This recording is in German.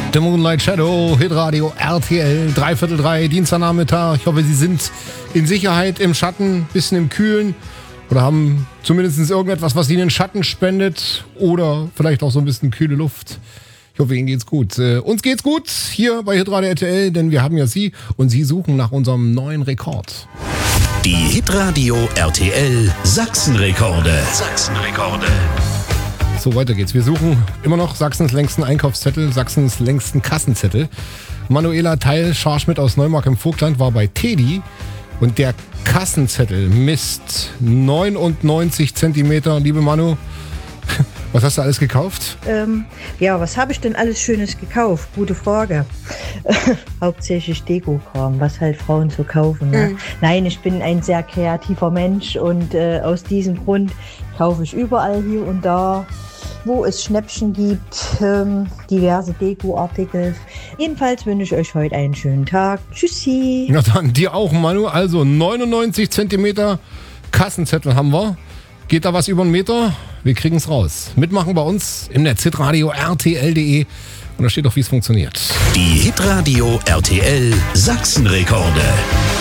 The Moonlight Shadow, Hitradio RTL, 3:45, Dienstagnachmittag. Ich hoffe, Sie sind in Sicherheit im Schatten, bisschen im Kühlen oder haben zumindest irgendetwas, was Ihnen Schatten spendet oder vielleicht auch so ein bisschen kühle Luft. Ich hoffe, Ihnen geht's gut. Uns geht's gut hier bei Hitradio RTL, denn wir haben ja Sie und Sie suchen nach unserem neuen Rekord. Die Hitradio RTL Sachsenrekorde. So, weiter geht's. Wir suchen immer noch Sachsens längsten Einkaufszettel, Sachsens längsten Kassenzettel. Manuela Teil-Scharschmidt aus Neumark im Vogtland war bei Teddy und der Kassenzettel misst 99 Zentimeter. Liebe Manu, was hast du alles gekauft? Ja, was habe ich denn alles Schönes gekauft? Gute Frage. Hauptsächlich Deko-Kram, was halt Frauen so kaufen. Ne? Nein, ich bin ein sehr kreativer Mensch und aus diesem Grund kaufe ich überall hier und da, wo es Schnäppchen gibt, diverse Deko-Artikel. Jedenfalls wünsche ich euch heute einen schönen Tag. Tschüssi. Na dann, dir auch, Manu. Also 99 Zentimeter Kassenzettel haben wir. Geht da was über einen Meter? Wir kriegen es raus. Mitmachen bei uns im Netz, hitradio rtl.de. Und da steht doch, wie es funktioniert. Die Hitradio RTL Sachsenrekorde.